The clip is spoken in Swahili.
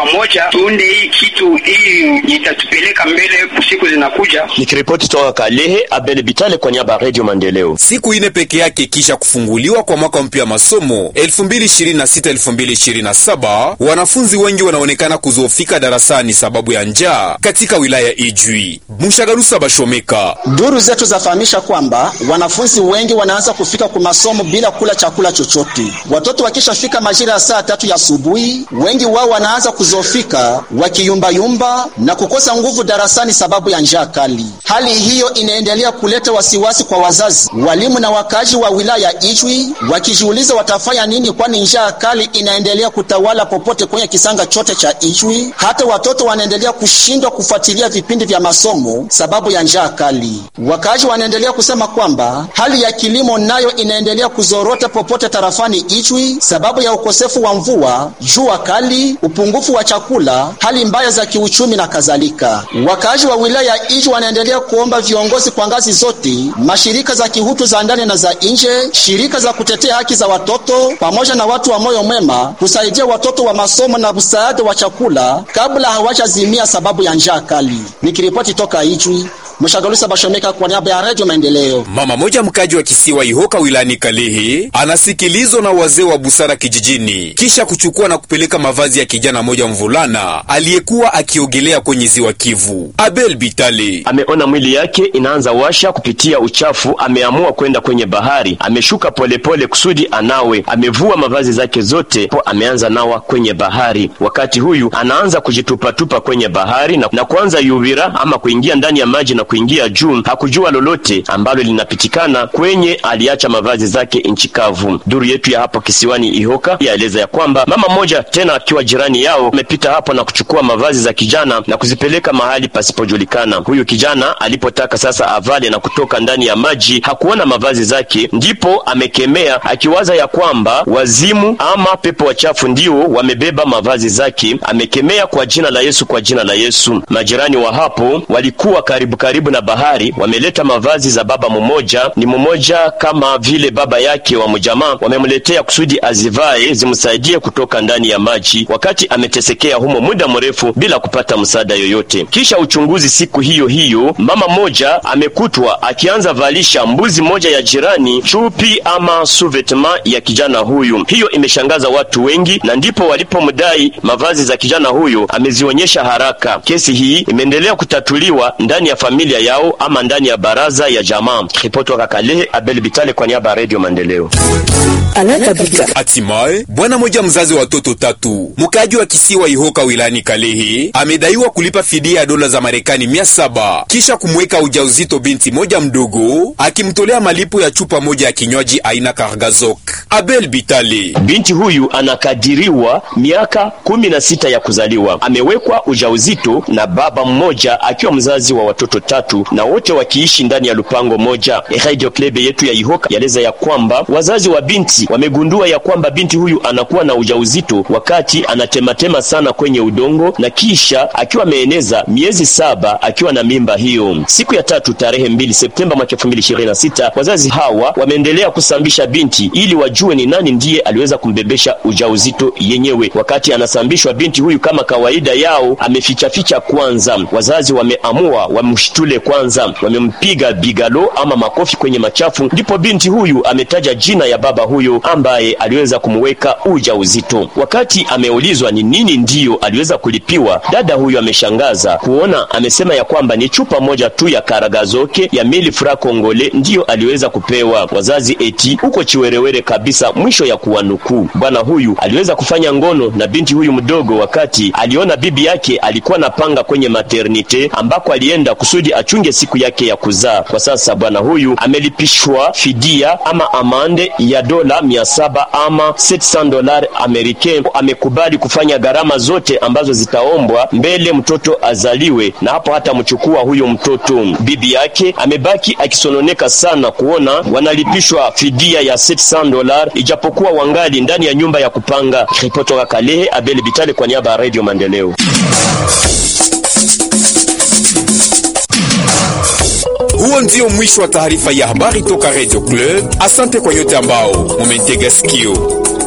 pamoja tuunde hii kitu hii itatupeleka mbele siku zinakuja. Nikiripoti toka Kalehe, Abel Bitale kwa niaba ya Radio Maendeleo. Siku ine peke yake kisha kufunguliwa kwa mwaka mpya wa masomo 2026-2027, wanafunzi wengi wanaonekana kuzofika darasani sababu ya njaa katika wilaya Ijwi. Mushagarusa Bashomeka. Duru zetu zafahamisha kwamba wanafunzi wengi wanaanza kufika kwa masomo bila kula chakula chochote. Watoto wakishafika majira ya saa 3 ya asubuhi, wengi wao wanaanza kuzofika wakiyumba na kukosa nguvu darasani sababu ya njaa kali. Hali hiyo inaendelea kuleta wasiwasi kwa wazazi, walimu na wakazi wa wilaya Ijwi, wakijiuliza watafanya nini, kwani njaa kali inaendelea kutawala popote kwenye kisanga chote cha Ijwi. Hata watoto wanaendelea kushindwa kufuatilia vipindi vya masomo sababu ya njaa kali. Wakazi wanaendelea kusema kwamba hali ya kilimo nayo inaendelea kuzorota popote tarafani Ijwi sababu ya ukosefu wa mvua, jua kali, upungufu wa chakula, hali mbaya za kiuchumi na kadhalika. Wakazi wa wilaya Ijwi wanaendelea kuomba viongozi kwa ngazi zote, mashirika za kihutu za ndani na za nje, shirika za kutetea haki za watoto pamoja na watu wa moyo mwema kusaidia watoto wa masomo na msaada wa chakula kabla hawajazimia sababu ya njaa kali. Nikiripoti toka Ijwi, Mushagarusa Bashomeka kwa niaba ya Radio Maendeleo. Mama moja mkaji wa kisiwa Ihoka wilani Kalehe anasikilizwa na wazee wa busara kijijini kisha kuchukua na kupeleka mavazi ya kijana moja mvulana aliyekuwa akiogelea kwenye ziwa Kivu. Abel Bitale ameona mwili yake inaanza washa kupitia uchafu, ameamua kwenda kwenye bahari. Ameshuka polepole kusudi anawe, amevua mavazi zake zote, po ameanza nawa kwenye bahari. Wakati huyu anaanza kujitupatupa kwenye bahari na kuanza yuvira ama kuingia ndani ya maji na kuingia juu. Hakujua lolote ambalo linapitikana kwenye aliacha mavazi zake nchi kavu. Duru yetu ya hapo kisiwani Ihoka yaeleza ya kwamba mama moja tena akiwa jirani yao amepita hapo na kuchukua mavazi za kijana na kuzipeleka mahali pasipojulikana. Huyu kijana alipotaka sasa avale na kutoka ndani ya maji hakuona mavazi zake, ndipo amekemea akiwaza ya kwamba wazimu ama pepo wachafu ndio wamebeba mavazi zake. Amekemea kwa jina la Yesu, kwa jina la Yesu. Majirani wa hapo walikuwa karibu na bahari, wameleta mavazi za baba mmoja, ni mmoja kama vile baba yake wa mjamaa, wamemletea kusudi azivae zimsaidie kutoka ndani ya maji, wakati ametesekea humo muda mrefu bila kupata msaada yoyote. Kisha uchunguzi siku hiyo, mama moja amekutwa akianza valisha mbuzi moja ya jirani chupi ama suvetma ya kijana huyu. Hiyo imeshangaza watu wengi, na ndipo walipomdai mavazi za kijana huyu amezionyesha haraka. Kesi hii imeendelea kutatuliwa ndani ya familia yao ama ndani ya baraza ya jamaa. Ripoti wa Kalehe, Abel Bitale kwa niaba ya Radio Maendeleo. Hatimaye bwana moja mzazi wa watoto 3 mkaji wa kisiwa Ihoka wilani Kalehe amedaiwa kulipa fidia ya dola za Marekani 700 kisha kumweka ujauzito binti moja mdogo, akimtolea malipo ya chupa moja ya kinywaji aina Kargazok. Abel Bitale. Binti huyu anakadiriwa miaka 16 ya kuzaliwa. Amewekwa ujauzito na baba mmoja akiwa mzazi wa watoto 3 na wote wakiishi ndani ya lupango moja. Radio Club yetu ya Ihoka yaeleza ya kwamba wazazi wa binti wamegundua ya kwamba binti huyu anakuwa na ujauzito wakati anatematema sana kwenye udongo, na kisha akiwa ameeneza miezi 7 akiwa na mimba hiyo. Siku ya 3 tarehe 2 Septemba mwaka 2026, wazazi hawa wameendelea kusambisha binti ili wajue ni nani ndiye aliweza kumbebesha ujauzito yenyewe. Wakati anasambishwa binti huyu kama kawaida yao ameficha kwanza. Wazazi wameamua wamshtule kwanza, wamempiga bigalo ama makofi kwenye machafu, ndipo binti huyu ametaja jina ya baba huyo ambaye aliweza kumweka ujauzito. Wakati ameulizwa ni nini ndio aliweza kulipiwa, dada huyu ameshangaza kuona, amesema ya kwamba ni chupa moja tu ya Karagazoke ya 1000 francs Kongole ndio aliweza kupewa. Wazazi eti uko chiwerewere kabisa, mwisho ya kuwanukuu. Bwana huyu aliweza kufanya ngono na binti huyu mdogo wakati aliona bibi yake alikuwa na panga kwenye maternite ambako alienda kusudi achunge siku yake ya kuzaa. Kwa sasa bwana huyu amelipishwa fidia ama amande ya dola 700 ama $700 Amerikani. Amekubali kufanya gharama zote ambazo zitaombwa mbele mtoto azaliwe, na hapo hata mchukua huyo mtoto. Bibi yake amebaki akisononeka sana kuona wanalipishwa fidia ya $700 ijapokuwa wangali ndani ya nyumba ya kupanga. Ripoti wa Kalehe, Abel Bitale kwa niaba ya Radio Maendeleo. Huo ndio mwisho wa taarifa ya habari toka Radio Club. Asante kwa yote ambao mumetega sikio.